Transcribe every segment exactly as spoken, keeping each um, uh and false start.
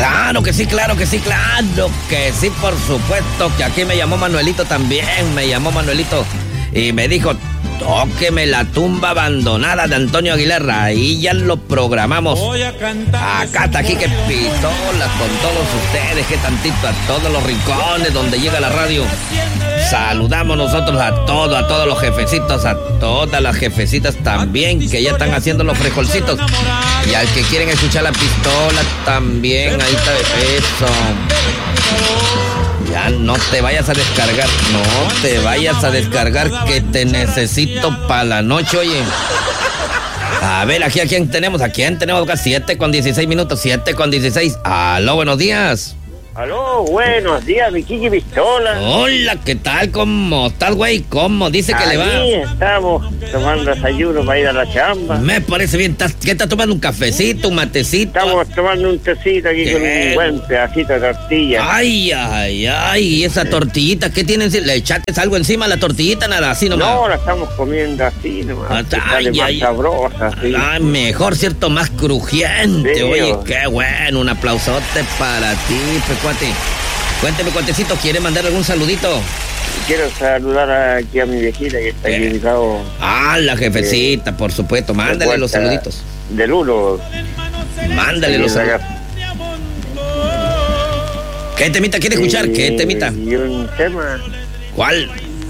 Claro que sí, claro que sí, claro que sí, por supuesto que aquí me llamó Manuelito también, me llamó Manuelito y me dijo, tóqueme La tumba abandonada de Antonio Aguilar, ahí ya lo programamos. Acá está aquí que pistolas con todos ustedes, que tantito a todos los rincones donde llega la radio. Saludamos nosotros a todos, a todos los jefecitos, a todas las jefecitas también, que ya están haciendo los frijolcitos. Y al que quieren escuchar la pistola también, ahí está eso. Ya no te vayas a descargar, no te vayas a descargar, que te necesito para la noche, oye. A ver, aquí a quién tenemos, a quién tenemos acá, siete con dieciséis minutos, siete con dieciséis. Aló, buenos días. Aló, buenos días, mi Kiki Pistola. Hola, ¿qué tal? ¿Cómo estás, güey? ¿Cómo dice que Aquí le va? estamos tomando desayuno para ir a la chamba. Me parece bien. ¿Estás, ¿Qué estás tomando? ¿Un cafecito, un matecito? Estamos tomando un tecito aquí ¿Qué? con un buen pedacito de tortilla. Ay, ay, ay, ¿y esa tortillita qué tiene? ¿Le echaste algo encima a la tortillita? Nada, así nomás. No, la estamos comiendo así nomás. Ah, que ay, sale más ay. sabrosa, sí. Ah, mejor, ¿cierto? Más crujiente. Sí, Oye, oh. qué bueno. Un aplausote para ti, pecuate. Cuénteme, cuatecito, ¿quiere mandar algún saludito? Quiero saludar aquí a mi viejita que está aquí Eh. ubicado. Ah, la jefecita, eh, por supuesto. Mándale los saluditos. De Lulo. Mándale los saluditos. ¿Qué temita quiere escuchar? Y, ¿Qué temita? Y un tema. ¿Cuál?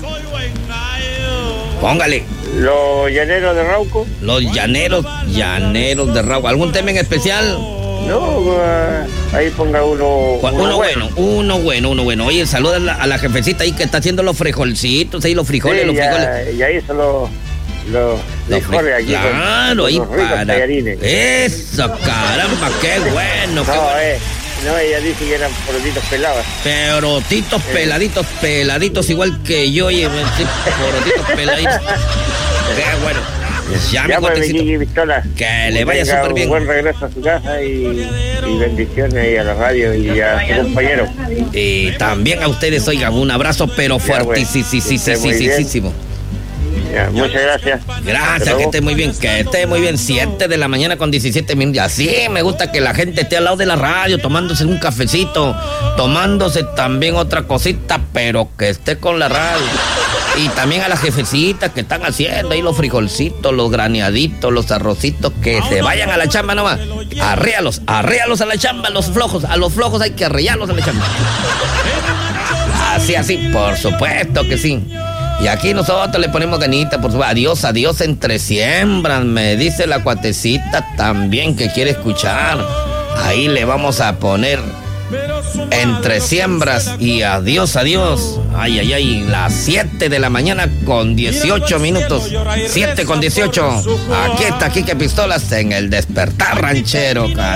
Póngale. Los llaneros de Rauco. Los llaneros, llaneros de Rauco. ¿Algún tema en especial? No, uh, ahí ponga uno. Uno, uno bueno, uno bueno, uno bueno. Oye, saluda a la, a la jefecita ahí que está haciendo los frijolcitos, ahí los frijoles, sí, los ya, frijoles. ya hizo los, los, los frijoles aquí. Claro, ahí para. Tallarines. Eso, caramba, qué bueno. No, qué bueno. eh, no, ella dice que eran porotitos pelados. Porotitos Eh. peladitos, peladitos igual que yo, oye, sí, porotitos peladitos. Qué bueno. Ya, Ya mi pues, mi cuatecito. Kiki Pistola. Que le vaya Tenga súper bien. Un buen regreso a su casa y, y bendiciones ahí a la radio y a su compañero. Y también a ustedes, oigan, un abrazo, pero Ya, bueno, fuertísimo. Ya, muchas gracias. Gracias, que esté muy bien, que esté muy bien. siete de la mañana con diecisiete minutos. Así me gusta que la gente esté al lado de la radio, tomándose un cafecito, tomándose también otra cosita, pero que esté con la radio. Y también a las jefecitas que están haciendo ahí los frijolcitos, los graneaditos, los arrocitos, que se vayan a la chamba nomás. Arréalos, arréalos a la chamba, los flojos, a los flojos hay que arrearlos a la chamba. Así, así, por supuesto que sí. Y aquí nosotros le ponemos ganita, por supuesto. Adiós, adiós entre siembras, me dice la cuatecita también que quiere escuchar. Ahí le vamos a poner entre siembras y adiós, adiós. Ay, ay, ay, las siete de la mañana con dieciocho minutos. siete con dieciocho. Aquí está Kike Pistolas en el Despertar Ranchero.